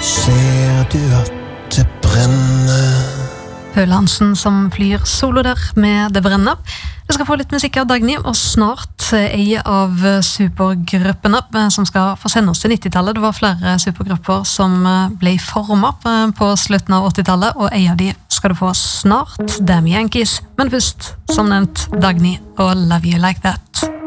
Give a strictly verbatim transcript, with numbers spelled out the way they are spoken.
Ser du at det brenner? Paul Hansen som flyr solo der med Det brenner. Du skal få litt musikk av Dagny, og snart en av supergruppene som skal få sende oss til nittitallet. Det var flere supergrupper som ble formet på slutten av åttitallet, og en av de skal du få snart, Damn Yankees. Men først, som nevnt, Dagny og Love You Like That.